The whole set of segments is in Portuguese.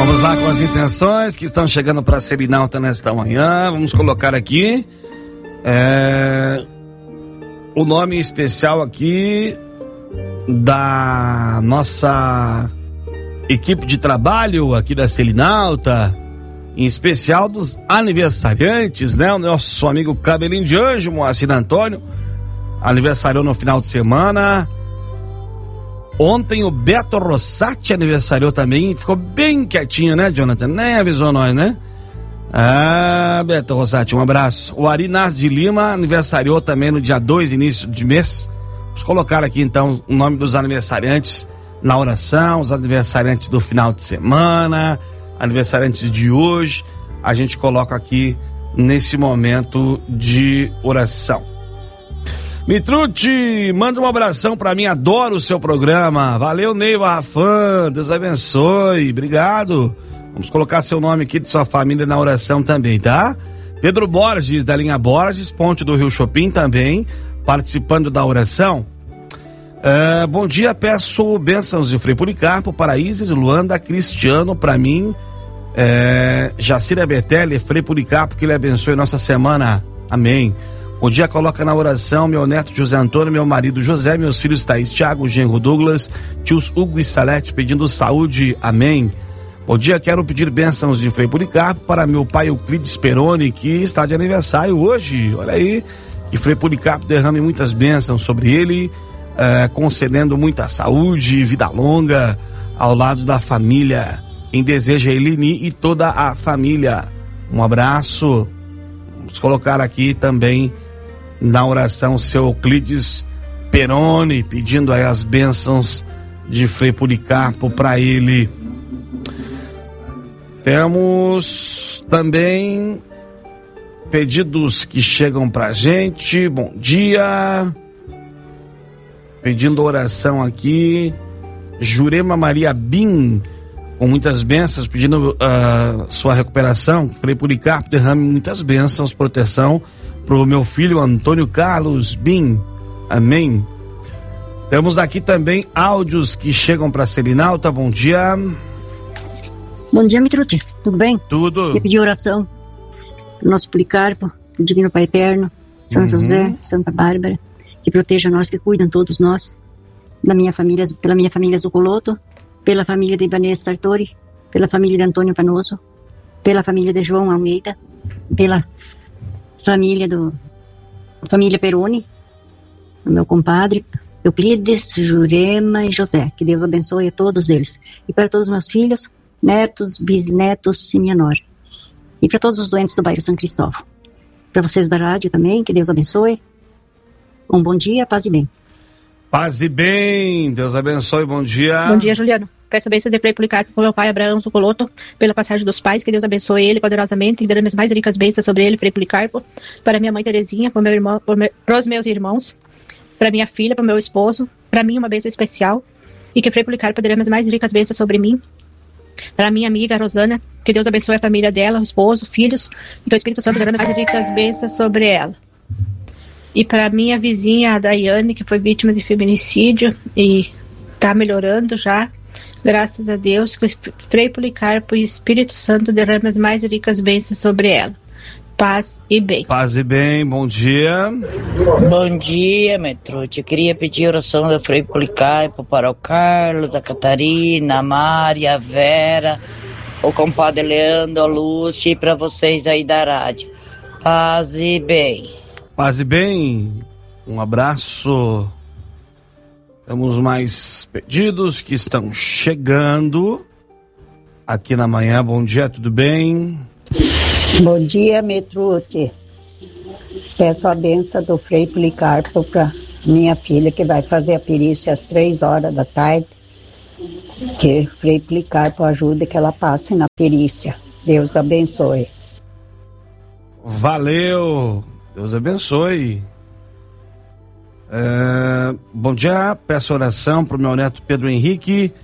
Vamos lá com as intenções que estão chegando para a Selinalta nesta manhã. Vamos colocar aqui o nome especial aqui da nossa equipe de trabalho aqui da Selinalta, em especial dos aniversariantes, né? O nosso amigo Cabelinho de Anjo, Moacir Antônio, aniversariou no final de semana. Ontem o Beto Rossati aniversariou também, ficou bem quietinho, né, Jonathan? Nem avisou nós, né? Beto Rossati, um abraço. O Ari Nas de Lima aniversariou também no dia 2, início de mês. Vamos colocar aqui então o nome dos aniversariantes na oração, os aniversariantes do final de semana, aniversariantes de hoje, a gente coloca aqui nesse momento de oração. Mitrucci, manda um abração pra mim, adoro o seu programa. Valeu, Neiva Rafan, Deus abençoe, obrigado. Vamos colocar seu nome aqui de sua família na oração também, tá? Pedro Borges, da linha Borges, Ponte do Rio Chopin também, participando da oração. Bom dia, peço bênçãos de Frei Policarpo para Isis, Luanda, Cristiano, pra mim, Jacira Bertelli, Frei Policarpo, que ele abençoe nossa semana, amém. Bom dia, coloca na oração meu neto José Antônio, meu marido José, meus filhos Thaís, Thiago, genro Douglas, tios Hugo e Salete pedindo saúde, amém. Bom dia, quero pedir bênçãos de Frei Policarpo para meu pai Euclides Peroni, que está de aniversário hoje, olha aí, que Frei Policarpo derrame muitas bênçãos sobre ele, concedendo muita saúde e vida longa ao lado da família. Quem deseja Elini e toda a família, um abraço. Vamos colocar aqui também na oração seu Euclides Peroni, pedindo aí as bênçãos de Frei Policarpo para ele. Temos também pedidos que chegam pra gente. Bom dia, pedindo oração aqui, Jurema Maria Bim, com muitas bênçãos, pedindo sua recuperação. Frei Policarpo derrame muitas bênçãos, proteção pro meu filho Antônio Carlos Bim, amém. Temos aqui também áudios que chegam para Selinalta. Bom dia. Bom dia, Mitrucci, tudo bem? Tudo. Eu pedi oração pro nosso Policarpo, pro Divino Pai Eterno, São José, Santa Bárbara, que proteja nós, que cuidam todos nós, da minha família, pela minha família Zucoloto, pela família de Ibanez Sartori, pela família de Antônio Panoso, pela família de João Almeida, pela família Peroni, o meu compadre Euclides, Jurema e José, que Deus abençoe a todos eles, e para todos os meus filhos, netos, bisnetos e minha nora, e para todos os doentes do bairro São Cristóvão, para vocês da rádio também, que Deus abençoe, um bom dia, paz e bem. Paz e bem, Deus abençoe, bom dia. Bom dia, Juliano. Peço bênçãos de Frei Policarpo com meu pai Abraão Zucoloto, pela passagem dos pais, que Deus abençoe ele poderosamente e derrame as mais ricas bênçãos sobre ele, Frei Policarpo, para minha mãe Terezinha, para meu irmão, para os meus irmãos, para minha filha, para meu esposo, para mim uma bênção especial, e que Frei Policarpo derrame as mais ricas bênçãos sobre mim, para minha amiga Rosana, que Deus abençoe a família dela, o esposo, filhos, e que o Espírito Santo derrame as mais ricas bênçãos sobre ela. E para minha vizinha, a Daiane, que foi vítima de feminicídio e está melhorando já, graças a Deus, que o Frei Policarpo e o Espírito Santo derramem as mais ricas bênçãos sobre ela. Paz e bem. Paz e bem, bom dia. Bom dia, Mitrucci. Eu queria pedir oração do Frei Policarpo para o Carlos, a Catarina, a Mária, a Vera, o compadre Leandro, a Lúcia e para vocês aí da rádio. Paz e bem. Paz e bem, um abraço. Temos mais pedidos que estão chegando aqui na manhã. Bom dia, tudo bem? Bom dia, Mitrucci. Peço a benção do Frei Policarpo para minha filha, que vai fazer a perícia às 3h da tarde. Que o Frei Policarpo ajude que ela passe na perícia. Deus abençoe. Valeu, Deus abençoe. Bom dia, peço oração para o meu neto Pedro Henrique,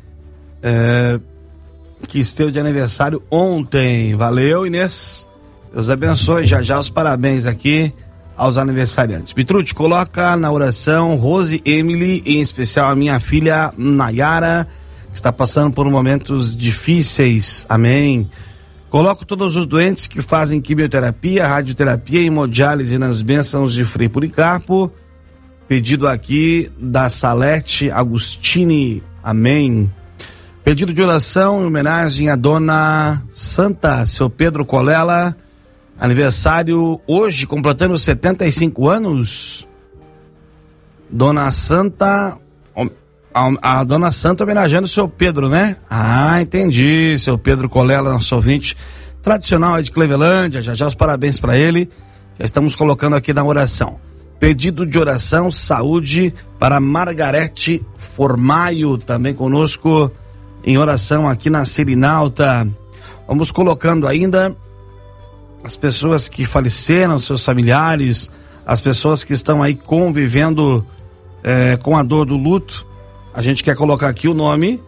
que esteve de aniversário ontem. Valeu, Inês. Deus abençoe. Já os parabéns aqui aos aniversariantes. Mitrucci, coloca na oração Rose Emily, em especial a minha filha Nayara, que está passando por momentos difíceis, amém. Coloco todos os doentes que fazem quimioterapia, radioterapia e hemodiálise nas bênçãos de Frei Policarpo. Pedido aqui da Salete Agostini, amém. Pedido de oração em homenagem à Dona Santa, seu Pedro Colela, aniversário hoje, completando 75 anos. Dona Santa, a Dona Santa homenageando o seu Pedro, né? Ah, entendi, seu Pedro Colela, nosso ouvinte tradicional aí de Clevelândia, já os parabéns para ele, já estamos colocando aqui na oração. Pedido de oração, saúde para Margarete Formaio, também conosco em oração aqui na Selinalta. Vamos colocando ainda as pessoas que faleceram, seus familiares, as pessoas que estão aí convivendo com a dor do luto. A gente quer colocar aqui o nome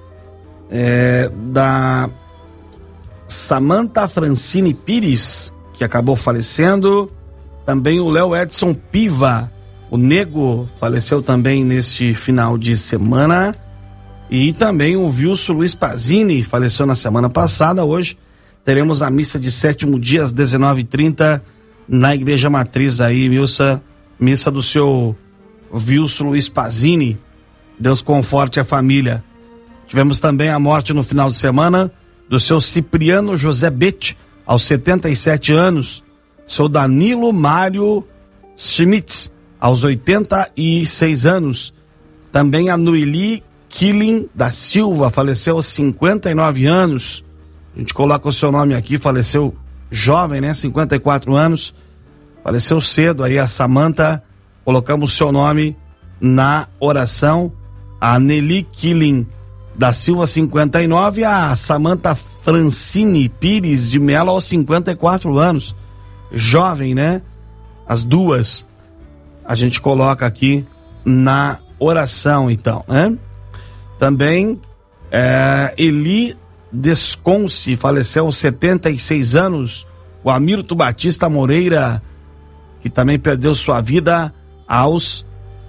da Samantha Francine Pires, que acabou falecendo. Também o Léo Edson Piva, o Nego, faleceu também neste final de semana. E também o Wilson Luiz Pazini, faleceu na semana passada. Hoje teremos a missa de 7º dia às 19h30 na Igreja Matriz aí, missa do seu Wilson Luiz Pazini. Deus conforte a família. Tivemos também a morte no final de semana do seu Cipriano José Bete, aos 77 anos. Seu Danilo Mário Schmitz, aos 86 anos. Também a Noeli Killing da Silva, faleceu aos 59 anos. A gente coloca o seu nome aqui, faleceu jovem, né? 54 anos. Faleceu cedo aí a Samantha. Colocamos o seu nome na oração. A Nelly Killing da Silva, 59, a Samantha Francine Pires de Mello, aos 54 anos. Jovem, né? As duas a gente coloca aqui na oração, então, né? Também Eli Desconce, faleceu aos 76 anos. O Hamilton Batista Moreira, que também perdeu sua vida aos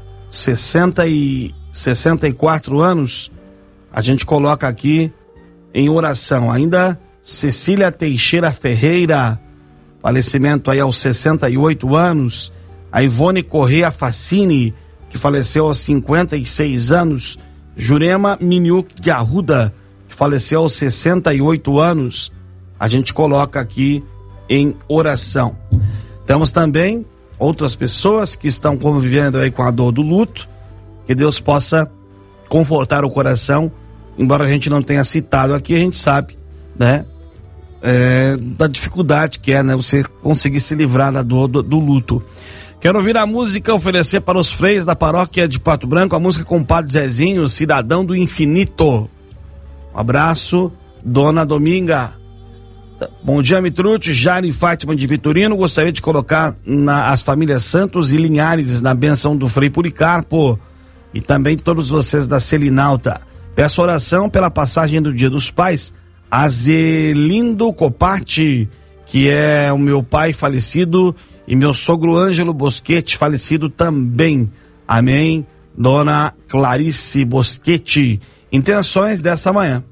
64 anos. A gente coloca aqui em oração. Ainda Cecília Teixeira Ferreira, falecimento aí aos 68 anos. A Ivone Correia Facini, que faleceu aos 56 anos. Jurema Miniuk de Arruda, que faleceu aos 68 anos. A gente coloca aqui em oração. Temos também outras pessoas que estão convivendo aí com a dor do luto. Que Deus possa confortar o coração. Embora a gente não tenha citado aqui, a gente sabe, né? Da dificuldade que é, né? Você conseguir se livrar da dor do luto. Quero ouvir a música, oferecer para os freios da paróquia de Pato Branco, a música com o Padre Zezinho, Cidadão do Infinito. Um abraço, Dona Dominga. Bom dia, Mitrucci, Jair e Fátima de Vitorino. Gostaria de colocar as famílias Santos e Linhares na bênção do Frei Policarpo e também todos vocês da Selinalta. Peço oração pela passagem do Dia dos Pais, a Zelindo Copati, que é o meu pai falecido, e meu sogro Ângelo Boschetti, falecido também. Amém. Dona Clarice Boschetti. Intenções dessa manhã.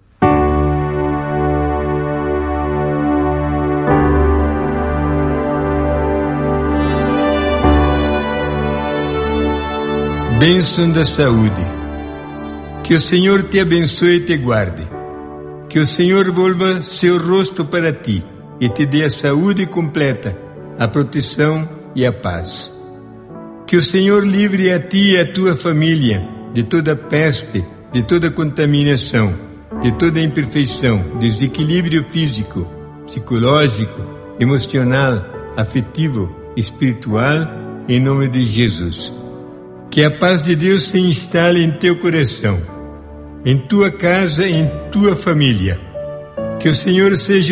Bênção da saúde. Que o Senhor te abençoe e te guarde. Que o Senhor volva seu rosto para ti e te dê a saúde completa, a proteção e a paz. Que o Senhor livre a ti e a tua família de toda peste, de toda contaminação, de toda imperfeição, desequilíbrio físico, psicológico, emocional, afetivo, espiritual, em nome de Jesus. Que a paz de Deus se instale em teu coração, em tua casa, em tua família. Que o Senhor seja